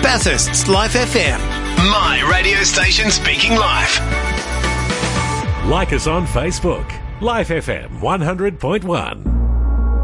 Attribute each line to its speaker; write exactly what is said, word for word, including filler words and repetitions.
Speaker 1: Bathurst's Life F M. My radio station speaking live.
Speaker 2: Like us on Facebook. Life F M one hundred point one.